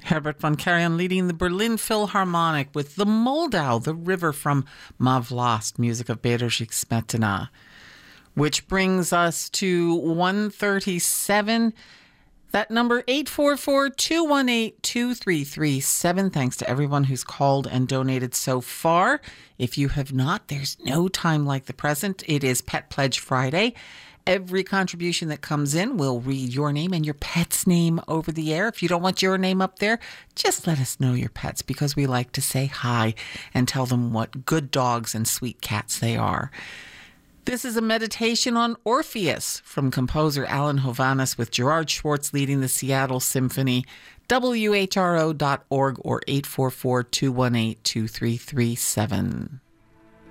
Herbert von Karajan leading the Berlin Philharmonic with the Moldau, the river from Ma Vlast, music of Bedřich Smetana. Which brings us to 137. That number 844-218-2337. Thanks to everyone who's called and donated so far. If you have not, there's no time like the present. It is Pet Pledge Friday. Every contribution that comes in, we'll read your name and your pet's name over the air. If you don't want your name up there, just let us know your pets, because we like to say hi and tell them what good dogs and sweet cats they are. This is a meditation on Orpheus from composer Alan Hovhaness with Gerard Schwartz leading the Seattle Symphony. WHRO.org or 844-218-2337.